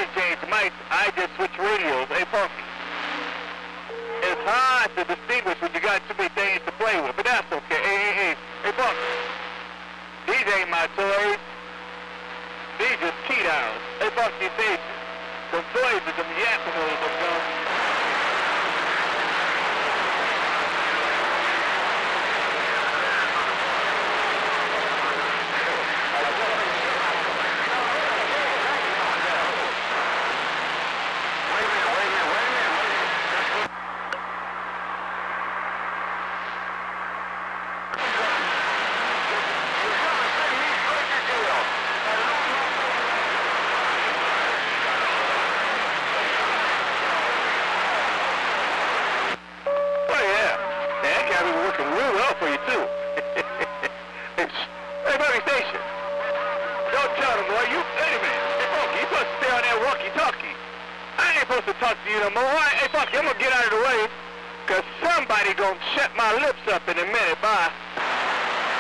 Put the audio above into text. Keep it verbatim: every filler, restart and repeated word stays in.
is James Mike. I just switched radios. Hey, Funky. It's hard to distinguish when you got too many things to play with, but that's okay. Hey, hey, hey. Hey, Funky. These ain't my toys. These just key downs. Hey, Funky Station. Some toys are some yapping them guns. I'm gonna get out of the way, cause somebody gonna shut my lips up in a minute. Bye.